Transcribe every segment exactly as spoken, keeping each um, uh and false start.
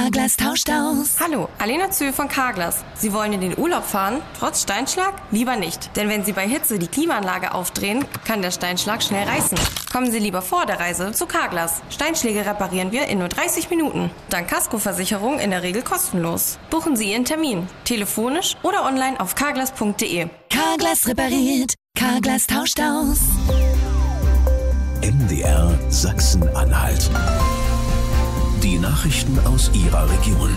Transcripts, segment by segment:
Carglass tauscht aus. Hallo, Alena Zöhl von Carglass. Sie wollen in den Urlaub fahren, trotz Steinschlag? Lieber nicht, denn wenn Sie bei Hitze die Klimaanlage aufdrehen, kann der Steinschlag schnell reißen. Kommen Sie lieber vor der Reise zu Carglass. Steinschläge reparieren wir in nur dreißig Minuten. Dank Kaskoversicherung in der Regel kostenlos. Buchen Sie Ihren Termin, telefonisch oder online auf carglass punkt de. Carglass repariert, Carglass tauscht aus. M D R Sachsen-Anhalt. Die Nachrichten aus Ihrer Region.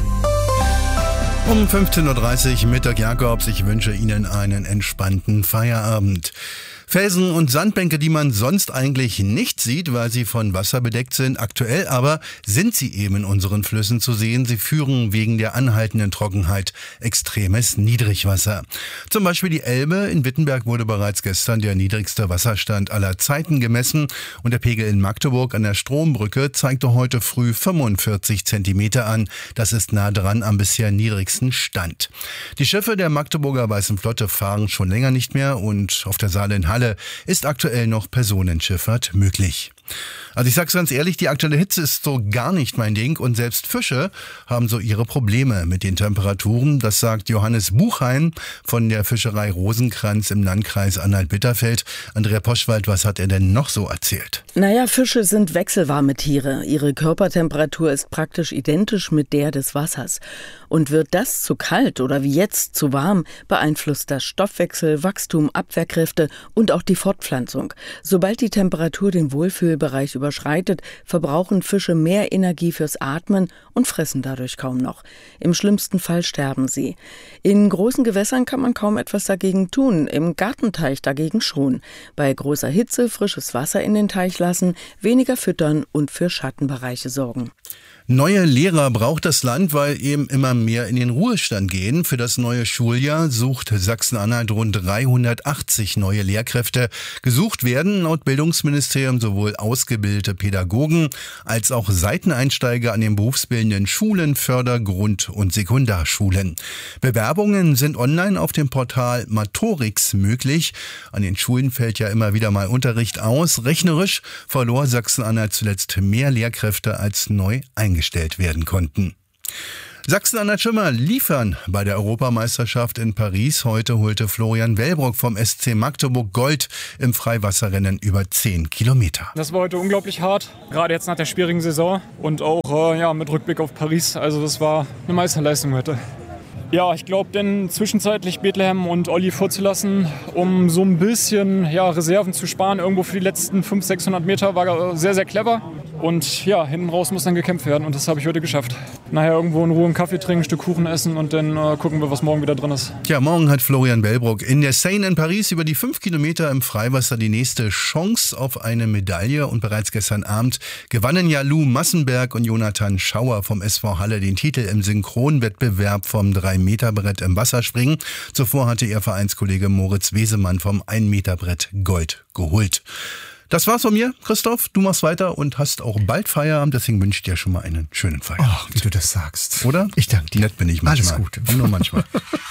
Um fünfzehn Uhr dreißig, Mittag Jakobs. Ich wünsche Ihnen einen entspannten Feierabend. Felsen und Sandbänke, die man sonst eigentlich nicht sieht, weil sie von Wasser bedeckt sind. Aktuell aber sind sie eben in unseren Flüssen zu sehen. Sie führen wegen der anhaltenden Trockenheit extremes Niedrigwasser. Zum Beispiel die Elbe. In Wittenberg wurde bereits gestern der niedrigste Wasserstand aller Zeiten gemessen. Und der Pegel in Magdeburg an der Strombrücke zeigte heute früh fünfundvierzig Zentimeter an. Das ist nah dran am bisher niedrigsten Stand. Die Schiffe der Magdeburger Weißen Flotte fahren schon länger nicht mehr und auf der Saale in Halle ist aktuell noch Personenschifffahrt möglich. Also ich sag's ganz ehrlich, die aktuelle Hitze ist so gar nicht mein Ding und selbst Fische haben so ihre Probleme mit den Temperaturen. Das sagt Johannes Buchheim von der Fischerei Rosenkranz im Landkreis Anhalt-Bitterfeld. Andrea Poschwald, was hat er denn noch so erzählt? Naja, Fische sind wechselwarme Tiere. Ihre Körpertemperatur ist praktisch identisch mit der des Wassers. Und wird das zu kalt oder wie jetzt zu warm, beeinflusst das Stoffwechsel, Wachstum, Abwehrkräfte und auch die Fortpflanzung. Sobald die Temperatur den Wohlfühlbereich überschreitet, verbrauchen Fische mehr Energie fürs Atmen und fressen dadurch kaum noch. Im schlimmsten Fall sterben sie. In großen Gewässern kann man kaum etwas dagegen tun, im Gartenteich dagegen schon. Bei großer Hitze frisches Wasser in den Teich lassen, weniger füttern und für Schattenbereiche sorgen. Neue Lehrer braucht das Land, weil eben immer mehr in den Ruhestand gehen. Für das neue Schuljahr sucht Sachsen-Anhalt rund dreihundertachtzig neue Lehrkräfte. Gesucht werden laut Bildungsministerium sowohl ausgebildete Pädagogen als auch Seiteneinsteiger an den berufsbildenden Schulen, Förder-, Grund- und Sekundarschulen. Bewerbungen sind online auf dem Portal Matorix möglich. An den Schulen fällt ja immer wieder mal Unterricht aus. Rechnerisch verlor Sachsen-Anhalt zuletzt mehr Lehrkräfte als neu eingestellt werden konnten. Sachsen-Anhalt Schwimmer liefern bei der Europameisterschaft in Paris. Heute holte Florian Wellbrock vom S C Magdeburg Gold im Freiwasserrennen über zehn Kilometer. Das war heute unglaublich hart, gerade jetzt nach der schwierigen Saison und auch äh, ja, mit Rückblick auf Paris. Also das war eine Meisterleistung heute. Ja, ich glaube, denn zwischenzeitlich Bethlehem und Olli vorzulassen, um so ein bisschen ja, Reserven zu sparen, irgendwo für die letzten fünfhundert, sechshundert Meter, war sehr, sehr clever. Und ja, hinten raus muss dann gekämpft werden und das habe ich heute geschafft. Nachher irgendwo in Ruhe einen Kaffee trinken, ein Stück Kuchen essen und dann äh, gucken wir, was morgen wieder drin ist. Ja, morgen hat Florian Wellbrock in der Seine in Paris über die fünf Kilometer im Freiwasser die nächste Chance auf eine Medaille. Und bereits gestern Abend gewannen ja Lou Massenberg und Jonathan Schauer vom S V Halle den Titel im Synchronwettbewerb vom drei Meter Brett im Wasserspringen. Zuvor hatte ihr Vereinskollege Moritz Wesemann vom ein Meter Brett Gold geholt. Das war's von mir, Christoph. Du machst weiter und hast auch bald Feierabend. Deswegen wünsche ich dir schon mal einen schönen Feierabend. Ach, wie du das sagst. Oder? Ich danke dir. Nett bin ich manchmal. Alles Gute. Und nur manchmal.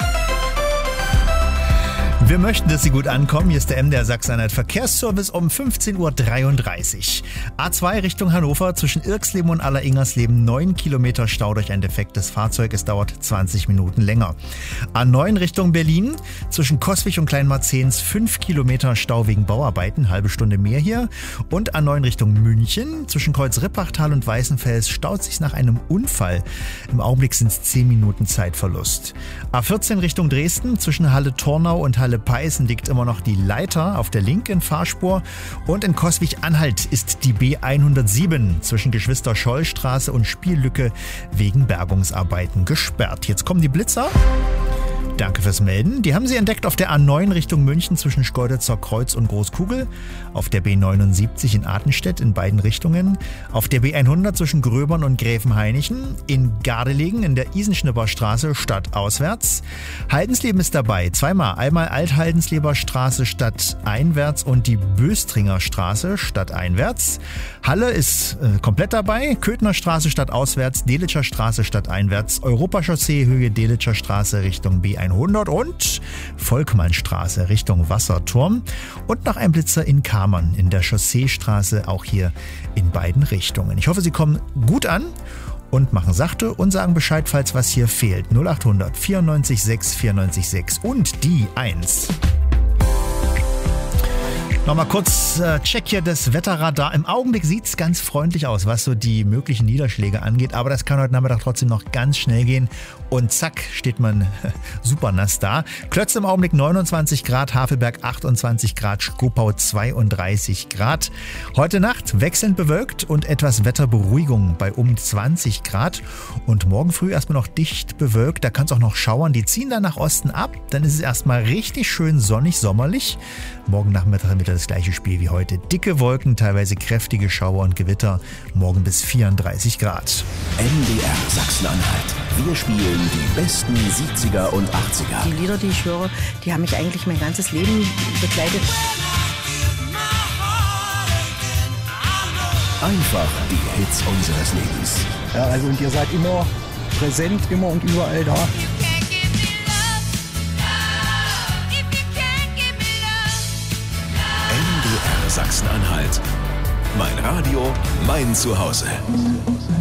Wir möchten, dass Sie gut ankommen. Hier ist der M D R Sachsen-Anhalt Verkehrsservice um fünfzehn Uhr dreiunddreißig. A zwei Richtung Hannover zwischen Irksleben und Alleringersleben neun Kilometer Stau durch ein defektes Fahrzeug. Es dauert zwanzig Minuten länger. A neun Richtung Berlin zwischen Coswig und Kleinmarzens fünf Kilometer Stau wegen Bauarbeiten, halbe Stunde mehr hier. Und A neun Richtung München zwischen Kreuz-Rippachtal und Weißenfels staut sich nach einem Unfall. Im Augenblick sind es zehn Minuten Zeitverlust. A vierzehn Richtung Dresden zwischen Halle-Tornau und Halle-Peißen liegt immer noch die Leiter auf der linken Fahrspur. Und in Coswig-Anhalt ist die B hundertsieben zwischen Geschwister-Scholl-Straße und Spiellücke wegen Bergungsarbeiten gesperrt. Jetzt kommen die Blitzer. Danke fürs Melden. Die haben Sie entdeckt auf der A neun Richtung München zwischen Schkeuditzer Kreuz und Großkugel, auf der B neunundsiebzig in Artenstedt in beiden Richtungen, auf der B hundert zwischen Gröbern und Gräfenhainichen, in Gardelegen in der Isenschnipperstraße stadtauswärts. Haldensleben ist dabei, zweimal, einmal Alt-Haldensleber Straße stadteinwärts und die Böstringer Straße stadteinwärts. Halle ist äh, komplett dabei, Köthner Straße stadtauswärts, Delitscher Straße stadteinwärts, Europachaussee Höhe Delitscher Straße Richtung B hundert und Volkmannstraße Richtung Wasserturm und noch ein Blitzer in Kamern in der Chausseestraße, auch hier in beiden Richtungen. Ich hoffe, Sie kommen gut an und machen sachte und sagen Bescheid, falls was hier fehlt. null acht hundert vierundneunzig sechs vierundneunzig sechs und die eins. Nochmal kurz äh, Check hier das Wetterradar. Im Augenblick sieht es ganz freundlich aus, was so die möglichen Niederschläge angeht. Aber das kann heute Nachmittag trotzdem noch ganz schnell gehen. Und zack, steht man super nass da. Klötze im Augenblick neunundzwanzig Grad, Havelberg achtundzwanzig Grad, Skopau zweiunddreißig Grad. Heute Nacht wechselnd bewölkt und etwas Wetterberuhigung bei um zwanzig Grad. Und morgen früh erstmal noch dicht bewölkt. Da kann es auch noch schauern. Die ziehen dann nach Osten ab. Dann ist es erstmal richtig schön sonnig, sommerlich. Morgen Nachmittag wieder das gleiche Spiel wie heute. Dicke Wolken, teilweise kräftige Schauer und Gewitter. Morgen bis vierunddreißig Grad. M D R Sachsen-Anhalt. Wir spielen die besten siebziger und achtziger. Die Lieder, die ich höre, die haben mich eigentlich mein ganzes Leben begleitet. Einfach die Hits unseres Lebens. Ja, also und ihr seid immer präsent, immer und überall da. M D R Sachsen-Anhalt. Mein Radio, mein Zuhause.